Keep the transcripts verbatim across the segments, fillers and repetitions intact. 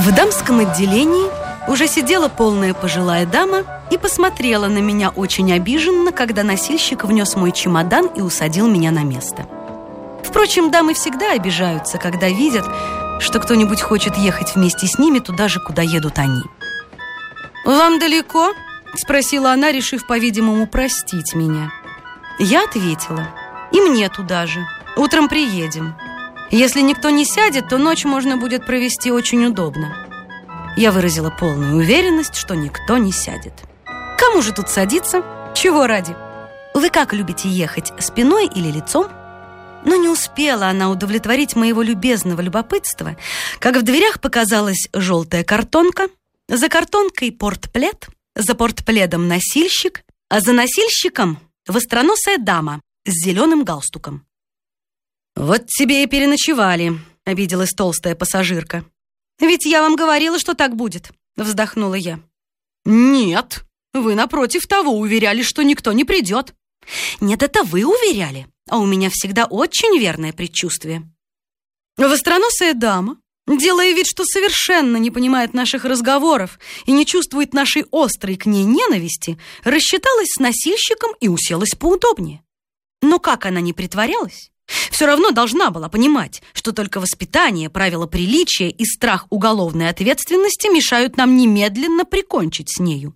В дамском отделении уже сидела полная пожилая дама и посмотрела на меня очень обиженно, когда носильщик внес мой чемодан и усадил меня на место. Впрочем, дамы всегда обижаются, когда видят, что кто-нибудь хочет ехать вместе с ними туда же, куда едут они. «Вам далеко?» – спросила она, решив, по-видимому, простить меня. Я ответила: «И мне туда же. Утром приедем. Если никто не сядет, то ночь можно будет провести очень удобно». Я выразила полную уверенность, что никто не сядет. Кому же тут садиться? Чего ради? Вы как любите ехать, спиной или лицом? Но не успела она удовлетворить моего любезного любопытства, как в дверях показалась желтая картонка, за картонкой портплед, за портпледом носильщик, а за носильщиком востроносая дама с зеленым галстуком. «Вот тебе и переночевали», — обиделась толстая пассажирка. «Ведь я вам говорила, что так будет», — вздохнула я. «Нет, вы, напротив того, уверяли, что никто не придет». «Нет, это вы уверяли, а у меня всегда очень верное предчувствие». Востроносая дама, делая вид, что совершенно не понимает наших разговоров и не чувствует нашей острой к ней ненависти, рассчиталась с носильщиком и уселась поудобнее. Но как она ни притворялась, все равно должна была понимать, что только воспитание, правила приличия и страх уголовной ответственности мешают нам немедленно прикончить с нею.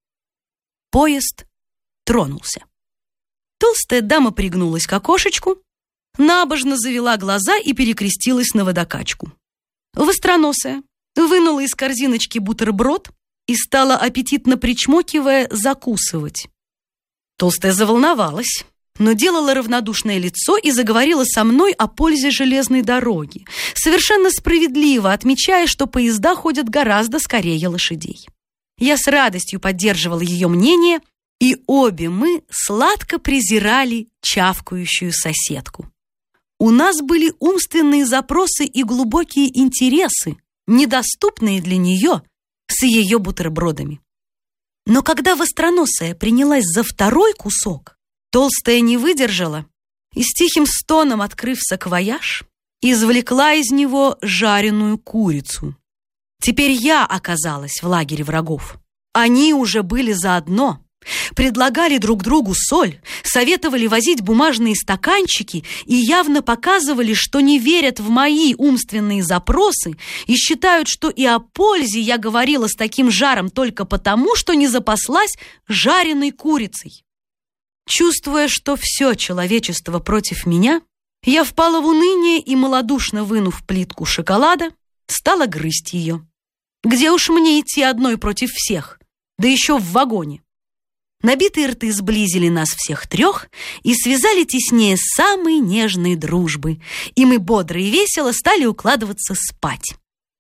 Поезд тронулся. Толстая дама пригнулась к окошечку, набожно завела глаза и перекрестилась на водокачку. Востроносая вынула из корзиночки бутерброд и стала, аппетитно причмокивая, закусывать. Толстая заволновалась, но делала равнодушное лицо и заговорила со мной о пользе железной дороги, совершенно справедливо отмечая, что поезда ходят гораздо скорее лошадей. Я с радостью поддерживала ее мнение, и обе мы сладко презирали чавкающую соседку. У нас были умственные запросы и глубокие интересы, недоступные для нее с ее бутербродами. Но когда востроносая принялась за второй кусок, толстая не выдержала и с тихим стоном, открыв саквояж, извлекла из него жареную курицу. Теперь я оказалась в лагере врагов. Они уже были заодно, предлагали друг другу соль, советовали возить бумажные стаканчики и явно показывали, что не верят в мои умственные запросы и считают, что и о пользе я говорила с таким жаром только потому, что не запаслась жареной курицей. Чувствуя, что все человечество против меня, я впала в уныние и, малодушно вынув плитку шоколада, стала грызть ее. Где уж мне идти одной против всех, да еще в вагоне? Набитые рты сблизили нас всех трех и связали теснее самой нежной дружбы, и мы бодро и весело стали укладываться спать.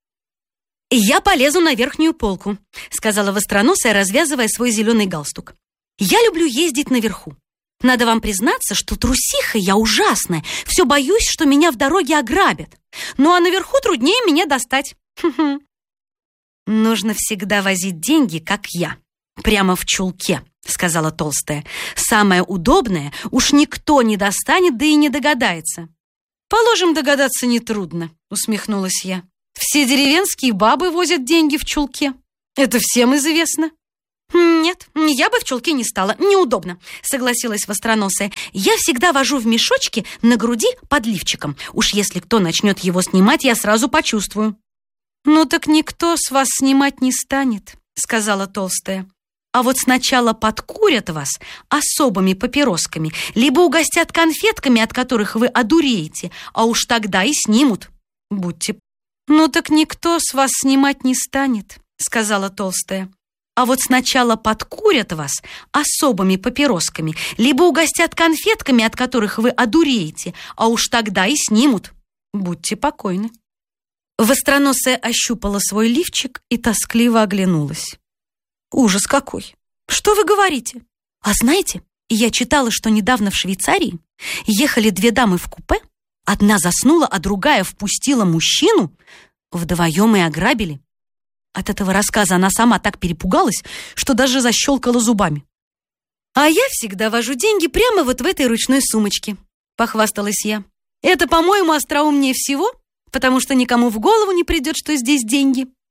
«Я полезу на верхнюю полку», — сказала востроносая, развязывая свой зеленый галстук. «Я люблю ездить наверху. Надо вам признаться, что трусиха я ужасная, все боюсь, что меня в дороге ограбят. Ну а наверху труднее меня достать. Хм-хм. Нужно всегда возить деньги, как я, прямо в чулке», — сказала толстая. «Самое удобное уж никто не достанет, да и не догадается». «Положим, догадаться нетрудно», — усмехнулась я. «Все деревенские бабы возят деньги в чулке. Это всем известно». «Нет, я бы в чулке не стала, неудобно», — согласилась востроносая. «Я всегда вожу в мешочке на груди под лифчиком. Уж если кто начнет его снимать, я сразу почувствую». «Ну так никто с вас снимать не станет», — сказала толстая. «А вот сначала подкурят вас особыми папиросками, либо угостят конфетками, от которых вы одуреете, а уж тогда и снимут. Будьте...» «Ну так никто с вас снимать не станет», — сказала толстая. «А вот сначала подкурят вас особыми папиросками, либо угостят конфетками, от которых вы одуреете, а уж тогда и снимут. Будьте покойны». Востроносая ощупала свой лифчик и тоскливо оглянулась. «Ужас какой! Что вы говорите? А знаете, я читала, что недавно в Швейцарии ехали две дамы в купе, одна заснула, а другая впустила мужчину, вдвоем и ограбили. От этого рассказа она сама так перепугалась, что даже защелкала зубами. «А я всегда вожу деньги прямо вот в этой ручной сумочке», — похвасталась я. «Это, по-моему, остроумнее всего, потому что никому в голову не придет, что здесь деньги.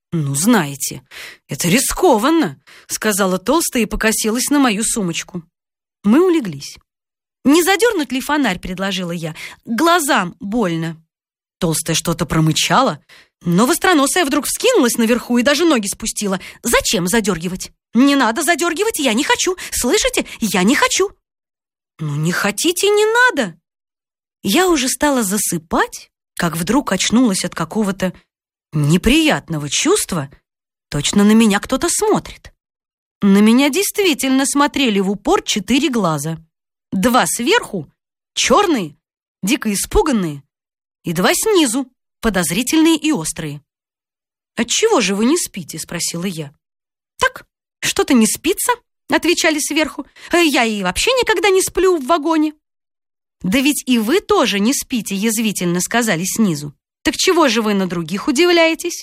«Ну, знаете, это рискованно», — сказала толстая и покосилась на мою сумочку. Мы улеглись. «Не задернуть ли фонарь?» — предложила я. «Глазам больно». Толстая что-то промычала, но востроносая вдруг вскинулась наверху и даже ноги спустила. «Зачем задергивать?» «Не надо задергивать, я не хочу. Слышите? Я не хочу». «Ну, не хотите, не надо». Я уже стала засыпать, как вдруг очнулась от какого-то неприятного чувства. Точно на меня кто-то смотрит. На меня действительно смотрели в упор четыре глаза. Два сверху, черные, дико испуганные, и два снизу, подозрительные и острые. «Отчего же вы не спите?» — спросила я. «Так, что-то не спится», — отвечали сверху. «Я и вообще никогда не сплю в вагоне». «Да ведь и вы тоже не спите», — язвительно сказали снизу. «Так чего же вы на других удивляетесь?»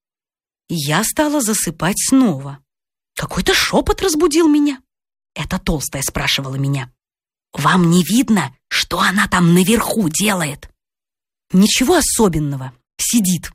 Я стала засыпать снова. Какой-то шепот разбудил меня. Это толстая спрашивала меня. «Вам не видно, что она там наверху делает?» «Ничего особенного. Сидит».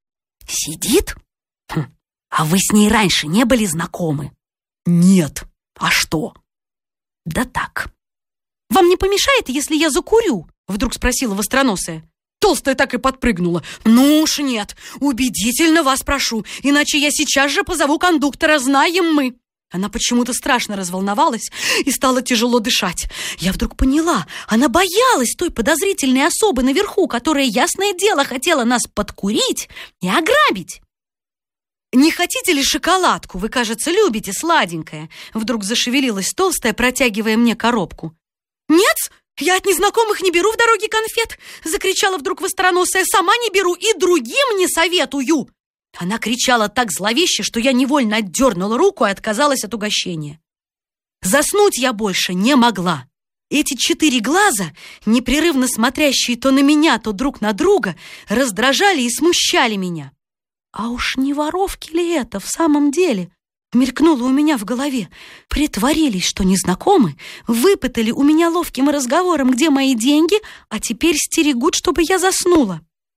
«Сидит? Хм. А вы с ней раньше не были знакомы?» «Нет. А что?» «Да так». «Вам не помешает, если я закурю?» Вдруг спросила востроносая. Толстая так и подпрыгнула. «Ну уж нет, убедительно вас прошу, иначе я сейчас же позову кондуктора, знаем мы». Она почему-то страшно разволновалась и стала тяжело дышать. Я вдруг поняла, она боялась той подозрительной особы наверху, которая, ясное дело, хотела нас подкурить и ограбить. «Не хотите ли шоколадку? Вы, кажется, любите сладенькое». Вдруг зашевелилась толстая, протягивая мне коробку. «Нет, я от незнакомых не беру в дороге конфет!» Закричала вдруг востроносая. «Сама не беру и другим не советую!» Она кричала так зловеще, что я невольно отдернула руку и отказалась от угощения. Заснуть я больше не могла. Эти четыре глаза, непрерывно смотрящие то на меня, то друг на друга, раздражали и смущали меня. А уж не воровки ли это в самом деле? Мелькнуло у меня в голове. Притворились, что незнакомы, выпытали у меня ловким разговором, где мои деньги, а теперь стерегут, чтобы я заснула.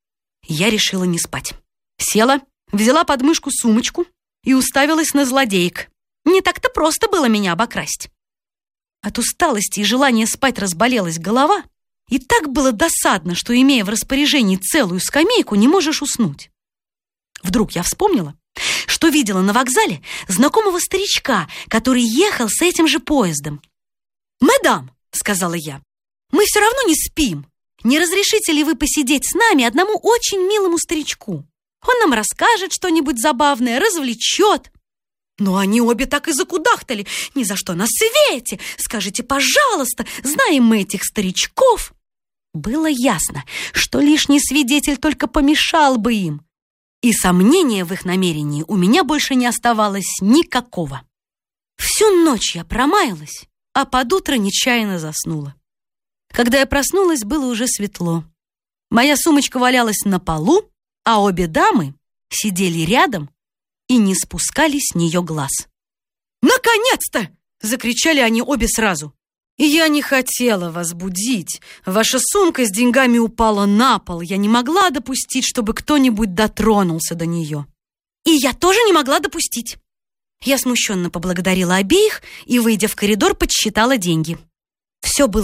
Я решила не спать. Села, взяла под мышку сумочку и уставилась на злодеек. Не так-то просто было меня обокрасть. От усталости и желания спать разболелась голова, и так было досадно, что, имея в распоряжении целую скамейку, не можешь уснуть. Вдруг я вспомнила, что видела на вокзале знакомого старичка, который ехал с этим же поездом. «Мадам», — сказала я, — «мы все равно не спим. Не разрешите ли вы посидеть с нами одному очень милому старичку? Он нам расскажет что-нибудь забавное, развлечет». Но они обе так и закудахтали. «Ни за что на свете! Скажите, пожалуйста, знаем мы этих старичков». Было ясно, что лишний свидетель только помешал бы им. И сомнения в их намерении у меня больше не оставалось никакого. Всю ночь я промаялась, а под утро нечаянно заснула. Когда я проснулась, было уже светло. Моя сумочка валялась на полу, а обе дамы сидели рядом и не спускали с нее глаз. «Наконец-то!» — закричали они обе сразу. «Я не хотела вас будить. Ваша сумка с деньгами упала на пол. Я не могла допустить, чтобы кто-нибудь дотронулся до нее». «И я тоже не могла допустить». Я смущенно поблагодарила обеих и, выйдя в коридор, подсчитала деньги. Все было